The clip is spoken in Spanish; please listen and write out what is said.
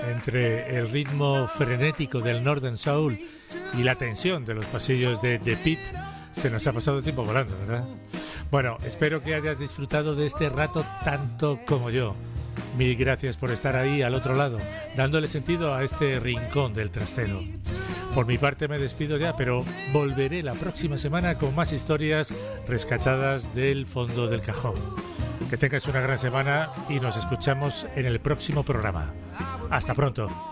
Entre el ritmo frenético del Northern Soul y la tensión de los pasillos de The Pit, se nos ha pasado el tiempo volando, ¿verdad? Bueno, espero que hayas disfrutado de este rato tanto como yo. Mil gracias por estar ahí al otro lado, dándole sentido a este rincón del trastero. Por mi parte me despido ya, pero volveré la próxima semana con más historias rescatadas del fondo del cajón. Que tengas una gran semana y nos escuchamos en el próximo programa. Hasta pronto.